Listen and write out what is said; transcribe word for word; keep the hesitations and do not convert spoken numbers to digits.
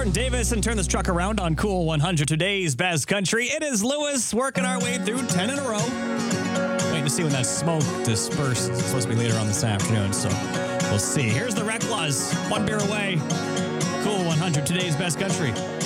Jordan Davis, and turn this truck around on Cool one hundred. Today's best country. It is Lewis working our way through ten in a row. Waiting to see when that smoke disperses. It's supposed to be later on this afternoon, so we'll see. Here's the Reclaws, one beer away. Cool one hundred, today's best country.